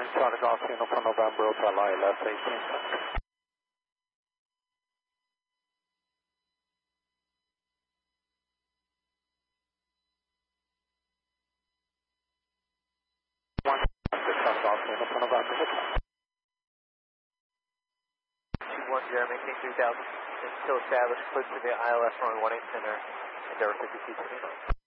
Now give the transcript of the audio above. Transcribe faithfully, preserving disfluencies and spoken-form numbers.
Charlie Golf Kilo for November, Hotel I L S eighteen. One, Charlie Golf Kilo for November, Hotel. two one zero, maintain three thousand. Until established, clear to the I L S runway one eight center, Endeavour fifty-two.